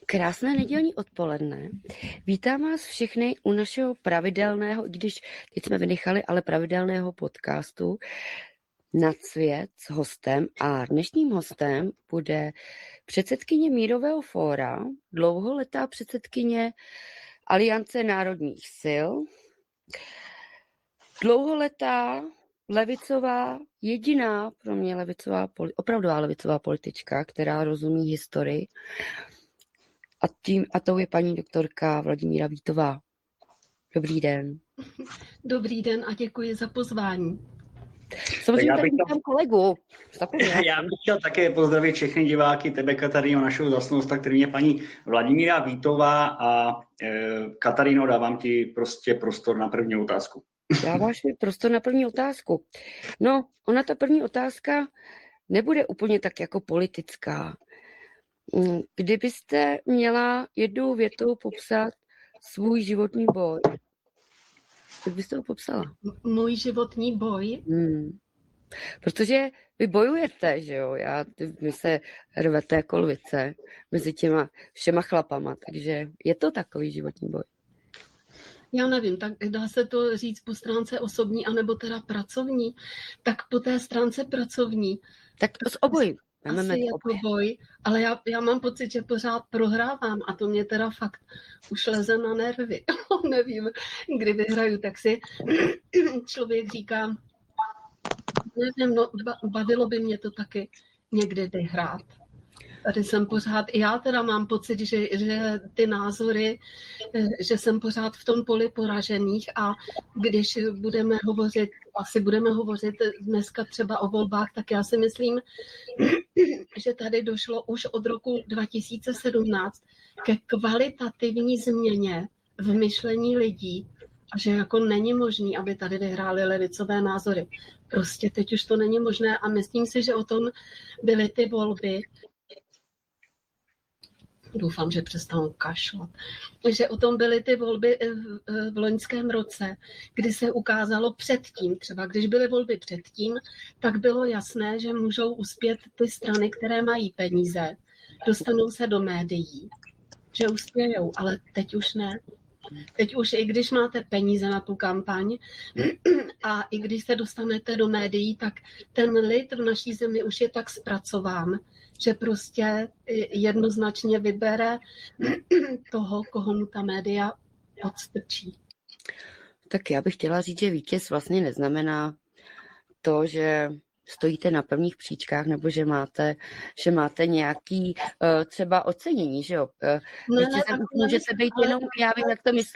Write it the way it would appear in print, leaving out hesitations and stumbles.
Krásné nedělní odpoledne. Vítám vás všechny u našeho pravidelného, i když teď jsme vynechali, ale pravidelného podcastu Nad svět s hostem. A dnešním hostem bude předsedkyně Mírového fóra, dlouholetá předsedkyně Aliance národních sil, dlouholetá levicová, jediná pro mě opravdová levicová politička, která rozumí historii. A tou je paní doktorka Vladimíra Vítová. Dobrý den. Dobrý den a děkuji za pozvání. Samozřejmě tady vítám kolegu. Já bych chtěl také pozdravit všechny diváky, tebe, Kataríno, našeho zasnosta, kterým je paní Vladimíra Vítová, a Kataríno, dávám ti prostě prostor na první otázku. Dáváš mi prostor na první otázku. No, ona ta první otázka nebude úplně tak jako politická. Kdybyste měla jednou větou popsat svůj životní boj, jak byste ho popsala? Můj životní boj? Protože vy bojujete, že jo? Vy se rvete jako lvice mezi těma všema chlapama, takže je to takový životní boj. Já nevím, tak dá se to říct po stránce osobní, anebo teda pracovní. Tak po té stránce pracovní. Tak s obojí. Asi je to boj, ale já mám pocit, že pořád prohrávám a to mě teda fakt už leze na nervy. Nevím, kdy vyhraju, tak si člověk říká, nevím, no, bavilo by mě to taky někdy vyhrát. Tady jsem pořád, já teda mám pocit, že ty názory, že jsem pořád v tom poli poražených, a když budeme hovořit dneska třeba o volbách, tak já si myslím, že tady došlo už od roku 2017 ke kvalitativní změně v myšlení lidí a že jako není možný, aby tady vyhrály levicové názory. Prostě teď už to není možné a myslím si, že o tom byly ty volby. Doufám, že přestanu kašlat. Že o tom byly ty volby v loňském roce, kdy se ukázalo předtím, třeba když byly volby předtím, tak bylo jasné, že můžou uspět ty strany, které mají peníze, dostanou se do médií, že uspějou, ale teď už ne. Teď už i když máte peníze na tu kampaň a i když se dostanete do médií, tak ten lid v naší zemi už je tak zpracován, že prostě jednoznačně vybere toho, koho mu ta média odstrčí. Tak já bych chtěla říct, že vítěz vlastně neznamená to, že stojíte na prvních příčkách, nebo že máte nějaký třeba ocenění, že jo? Vítězem můžete být jenom, já vím, jak to myslím,